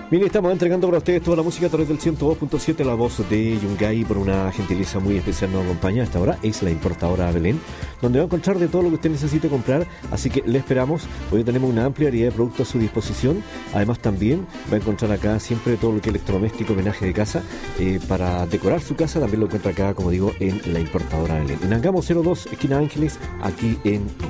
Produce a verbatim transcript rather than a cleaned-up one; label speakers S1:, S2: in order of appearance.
S1: Bien, estamos entregando para ustedes toda la música a través del ciento dos punto siete, la voz de Yungay. Por una gentileza muy especial nos acompaña a esta hora, es la importadora Belén, donde va a encontrar de todo lo que usted necesite comprar, así que le esperamos. Hoy tenemos una amplia variedad de productos a su disposición. Además también va a encontrar acá siempre todo lo que es electrodoméstico, homenaje de casa, eh, para decorar su casa, también lo encuentra acá, como digo, en la importadora Belén. En Angamo cero dos, esquina Ángeles, aquí en